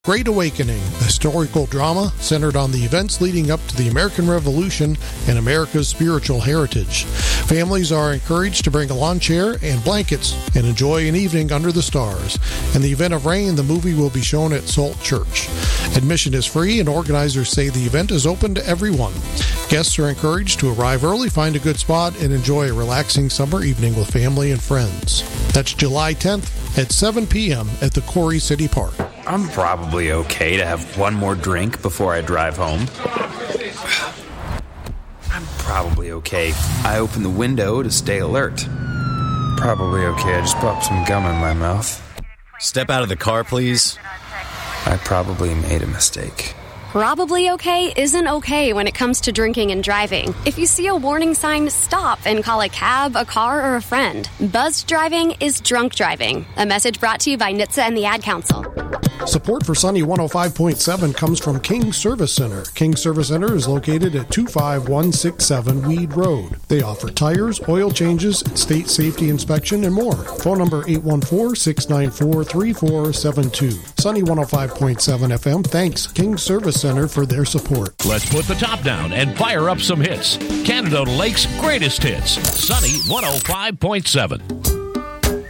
Great Awakening, a historical drama centered on the events leading up to the American Revolution and America's spiritual heritage. Families are encouraged to bring a lawn chair and blankets and enjoy an evening under the stars. In the event of rain, the movie will be shown at Salt Church. Admission is free, and organizers say the event is open to everyone. Guests are encouraged to arrive early, find a good spot, and enjoy a relaxing summer evening with family and friends. That's July 10th at 7 p.m. at the Quarry City Park. I'm probably okay to have one more drink before I drive home. I'm probably okay. I open the window to stay alert. Probably okay. I just popped some gum in my mouth. Step out of the car, please. I probably made a mistake. Probably okay isn't okay when it comes to drinking and driving. If you see a warning sign, stop and call a cab, a car, or a friend. Buzzed driving is drunk driving. A message brought to you by NHTSA and the Ad Council. Support for Sunny 105.7 comes from King Service Center. King Service Center is located at 25167 Weed Road. They offer tires, oil changes, state safety inspection, and more. Phone number 814-694-3472. Sunny 105.7 FM thanks King Service Center for their support. Let's put the top down and fire up some hits. Canada Lake's greatest hits. Sunny 105.7.